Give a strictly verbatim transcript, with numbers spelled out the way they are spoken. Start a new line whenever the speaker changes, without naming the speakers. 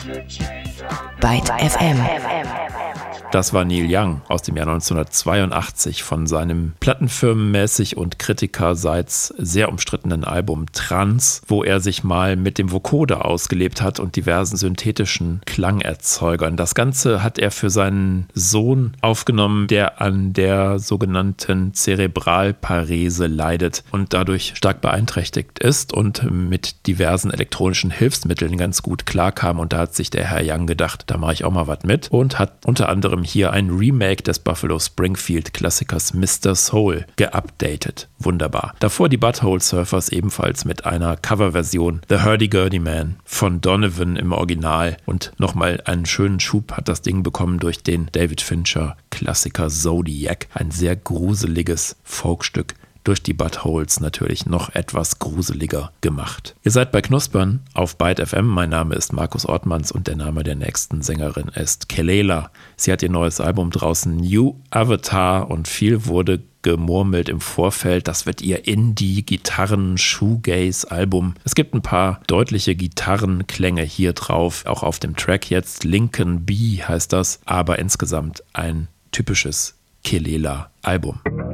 Byte F M.
Das war Neil Young aus dem Jahr neunzehnhundertzweiundachtzig von seinem plattenfirmenmäßig und kritikerseits sehr umstrittenen Album Trans, wo er sich mal mit dem Vocoder ausgelebt hat und diversen synthetischen Klangerzeugern. Das Ganze hat er für seinen Sohn aufgenommen, der an der sogenannten Zerebralparese leidet und dadurch stark beeinträchtigt ist und mit diversen elektronischen Hilfsmitteln ganz gut klarkam. Und da hat sich der Herr Young gedacht, da mache ich auch mal was mit und hat unter anderem hier ein Remake des Buffalo Springfield-Klassikers Mister Soul geupdatet. Wunderbar. Davor die Butthole Surfers ebenfalls mit einer Coverversion The Hurdy-Gurdy Man von Donovan im Original und nochmal einen schönen Schub hat das Ding bekommen durch den David Fincher-Klassiker Zodiac. Ein sehr gruseliges Folkstück. Durch die Buttholes natürlich noch etwas gruseliger gemacht. Ihr seid bei Knuspern auf Byte F M. Mein Name ist Markus Ortmanns und der Name der nächsten Sängerin ist Kelela. Sie hat ihr neues Album draußen, New Avatar, und viel wurde gemurmelt im Vorfeld, das wird ihr Indie-Gitarren-Shoegaze-Album. Es gibt ein paar deutliche Gitarrenklänge hier drauf, auch auf dem Track jetzt. Lincoln B heißt das, aber insgesamt ein typisches Kelela-Album.